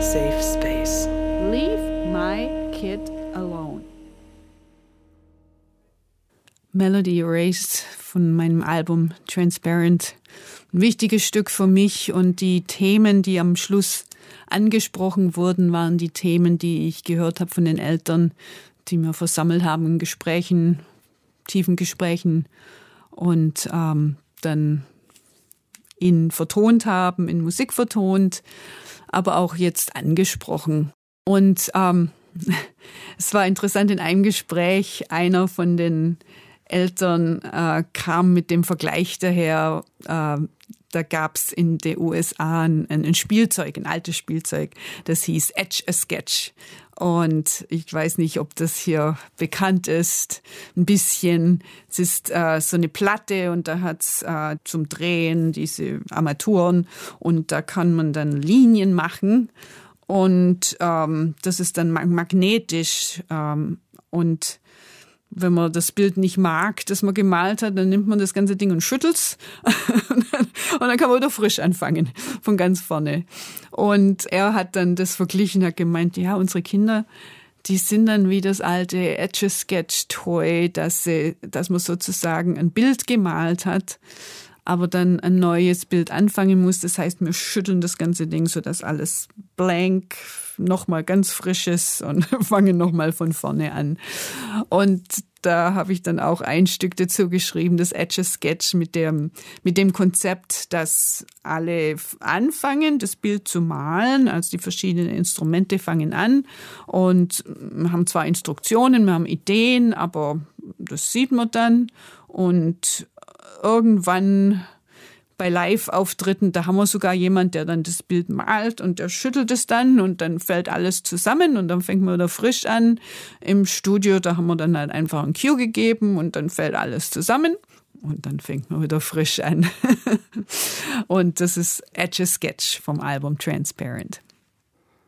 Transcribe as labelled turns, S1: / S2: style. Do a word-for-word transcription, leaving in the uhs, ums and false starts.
S1: safe space.
S2: Leave my kid alone. Melody Erased von meinem Album Transparent. Ein wichtiges Stück für mich, und die Themen, die am Schluss angesprochen wurden, waren die Themen, die ich gehört habe von den Eltern, die wir versammelt haben in Gesprächen, tiefen Gesprächen, und ähm, dann ihn vertont haben, in Musik vertont, aber auch jetzt angesprochen. Und ähm, es war interessant, in einem Gespräch, einer von den Eltern äh, kam mit dem Vergleich daher, äh, da gab es in den U S A ein, ein Spielzeug, ein altes Spielzeug, das hieß Etch-a-Sketch. Und ich weiß nicht, ob das hier bekannt ist, ein bisschen. Es ist äh, so eine Platte, und da hat's äh, zum Drehen diese Armaturen, und da kann man dann Linien machen, und ähm, das ist dann magnetisch, ähm, und wenn man das Bild nicht mag, das man gemalt hat, dann nimmt man das ganze Ding und schüttelt's. und, dann, und dann kann man wieder frisch anfangen, von ganz vorne. Und er hat dann das verglichen, hat gemeint, ja, unsere Kinder, die sind dann wie das alte Etch-a-Sketch-Toy, dass, sie, dass man sozusagen ein Bild gemalt hat, aber dann ein neues Bild anfangen muss. Das heißt, wir schütteln das ganze Ding, sodass alles blank, nochmal ganz frisch ist, und fangen nochmal von vorne an. Und da habe ich dann auch ein Stück dazu geschrieben, das Etch-a-Sketch, mit dem, mit dem Konzept, dass alle anfangen, das Bild zu malen, also die verschiedenen Instrumente fangen an und wir haben zwar Instruktionen, wir haben Ideen, aber das sieht man dann, und irgendwann bei Live-Auftritten, da haben wir sogar jemand, der dann das Bild malt, und der schüttelt es dann, und dann fällt alles zusammen, und dann fängt man wieder frisch an. Im Studio, da haben wir dann halt einfach ein Cue gegeben, und dann fällt alles zusammen, und dann fängt man wieder frisch an. Und das ist Etch-a-Sketch vom Album Transparent.